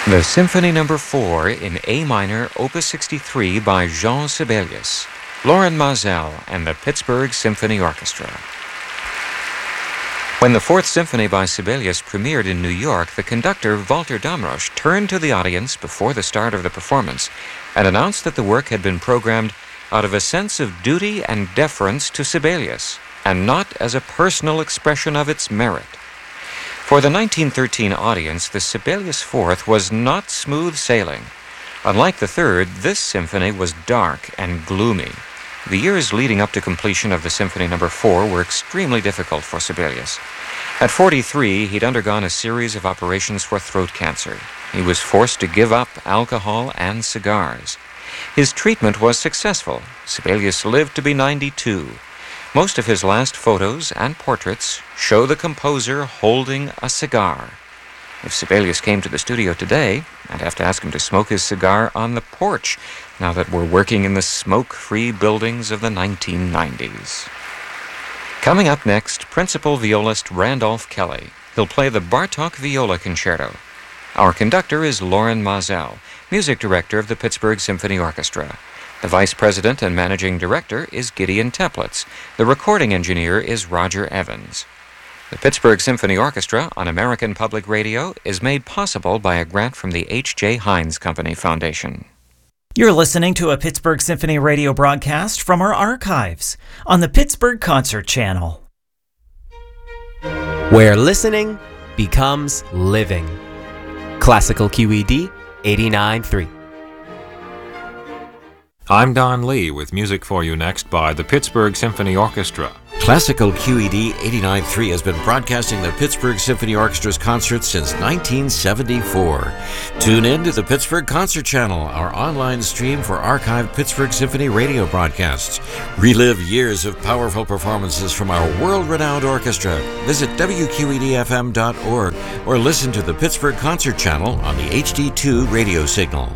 The Symphony No. 4 in A minor, Opus 63 by Jean Sibelius, Lorin Maazel and the Pittsburgh Symphony Orchestra. When the Fourth Symphony by Sibelius premiered in New York, the conductor, Walter Damrosch, turned to the audience before the start of the performance and announced that the work had been programmed out of a sense of duty and deference to Sibelius, and not as a personal expression of its merit. For the 1913 audience, the Sibelius Fourth was not smooth sailing. Unlike the Third, this symphony was dark and gloomy. The years leading up to completion of the Symphony No. 4 were extremely difficult for Sibelius. At 43, he'd undergone a series of operations for throat cancer. He was forced to give up alcohol and cigars. His treatment was successful. Sibelius lived to be 92. Most of his last photos and portraits show the composer holding a cigar. If Sibelius came to the studio today, I'd have to ask him to smoke his cigar on the porch, now that we're working in the smoke-free buildings of the 1990s. Coming up next, principal violist Randolph Kelly. He'll play the Bartók Viola Concerto. Our conductor is Lorin Maazel, music director of the Pittsburgh Symphony Orchestra. The vice president and managing director is Gideon Teplitz. The recording engineer is Roger Evans. The Pittsburgh Symphony Orchestra on American Public Radio is made possible by a grant from the H.J. Heinz Company Foundation. You're listening to a Pittsburgh Symphony radio broadcast from our archives on the Pittsburgh Concert Channel, where listening becomes living. Classical QED 89.3. I'm Don Lee with music for you next by the Pittsburgh Symphony Orchestra. Classical QED 89.3 has been broadcasting the Pittsburgh Symphony Orchestra's concerts since 1974. Tune in to the Pittsburgh Concert Channel, our online stream for archived Pittsburgh Symphony radio broadcasts. Relive years of powerful performances from our world-renowned orchestra. Visit WQEDFM.org or listen to the Pittsburgh Concert Channel on the HD2 radio signal.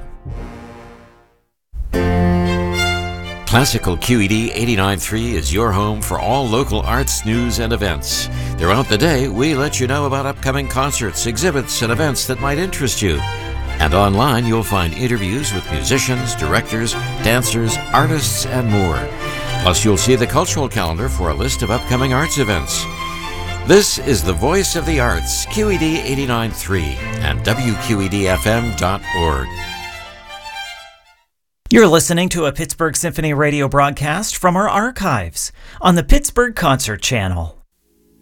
Classical QED 89.3 is your home for all local arts, news, and events. Throughout the day, we let you know about upcoming concerts, exhibits, and events that might interest you. And online, you'll find interviews with musicians, directors, dancers, artists, and more. Plus, you'll see the cultural calendar for a list of upcoming arts events. This is the Voice of the Arts, QED 89.3 and WQEDFM.org. You're listening to a Pittsburgh Symphony radio broadcast from our archives on the Pittsburgh Concert Channel.